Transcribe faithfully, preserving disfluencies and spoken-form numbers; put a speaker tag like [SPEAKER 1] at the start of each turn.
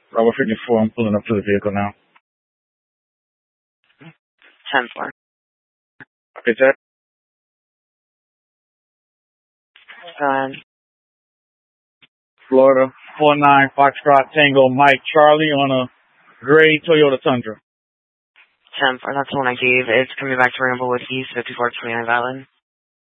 [SPEAKER 1] Bravo fifty-four, I'm pulling up to the vehicle now.
[SPEAKER 2] ten four.
[SPEAKER 1] Okay, Ted.
[SPEAKER 2] Go ahead.
[SPEAKER 1] Florida, four nine Foxtrot Tango Mike Charlie on a gray Toyota Tundra.
[SPEAKER 2] ten four, that's the one I gave. It's coming back to Ramblewood East, fifty-four twenty-nine Valid.